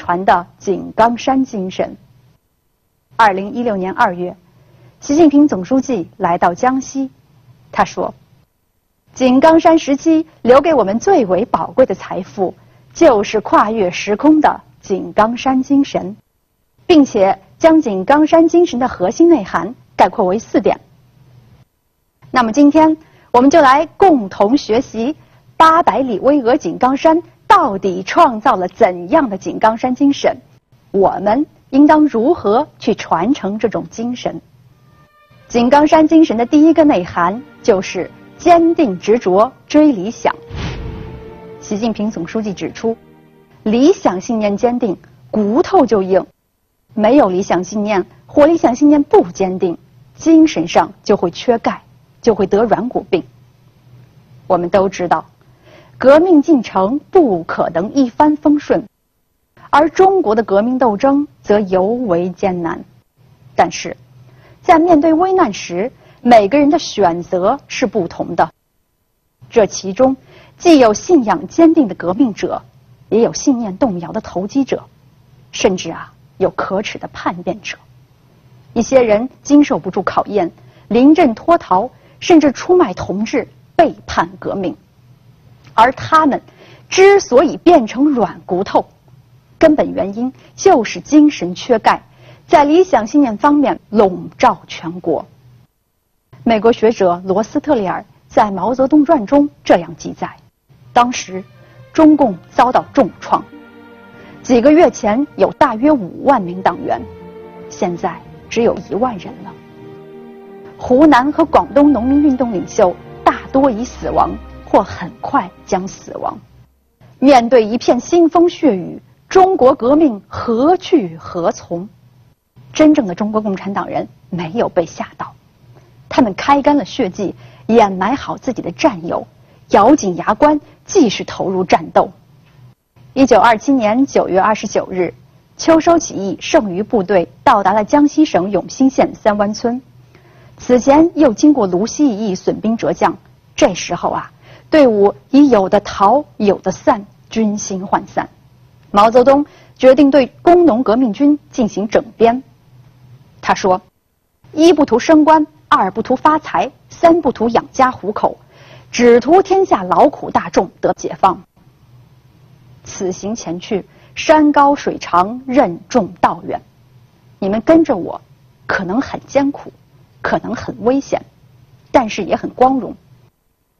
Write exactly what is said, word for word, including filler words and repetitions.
传的井冈山精神。二零一六年二月，习近平总书记来到江西，他说：“井冈山时期留给我们最为宝贵的财富，就是跨越时空的井冈山精神，并且将井冈山精神的核心内涵概括为四点。”那么今天我们就来共同学习八百里巍峨井冈山到底创造了怎样的井冈山精神，我们应当如何去传承这种精神。井冈山精神的第一个内涵就是坚定执着追理想。习近平总书记指出，理想信念坚定，骨头就硬；没有理想信念或理想信念不坚定，精神上就会缺钙，就会得软骨病。我们都知道，革命进程不可能一帆风顺，而中国的革命斗争则尤为艰难。但是在面对危难时，每个人的选择是不同的。这其中既有信仰坚定的革命者，也有信念动摇的投机者，甚至啊有可耻的叛变者。一些人经受不住考验，临阵脱逃，甚至出卖同志，背叛革命。而他们之所以变成软骨头，根本原因就是精神缺钙，在理想信念方面笼罩全国。美国学者罗斯特里尔在《毛泽东传》中这样记载：当时中共遭到重创，几个月前有大约五万名党员，现在只有一万人了。湖南和广东农民运动领袖大多已死亡，或很快将死亡。面对一片腥风血雨，中国革命何去何从？真正的中国共产党人没有被吓到，他们开干了血迹，掩埋好自己的战友，咬紧牙关继续投入战斗。一九二七年九月二十九日，秋收起义剩余部队到达了江西省永兴县三湾村，此前又经过卢溪一役损兵折将，这时候啊，队伍已有的逃，有的散，军心涣散。毛泽东决定对工农革命军进行整编。他说：“一不图升官，二不图发财，三不图养家糊口，只图天下劳苦大众得解放。此行前去，山高水长，任重道远。你们跟着我，可能很艰苦，可能很危险，但是也很光荣。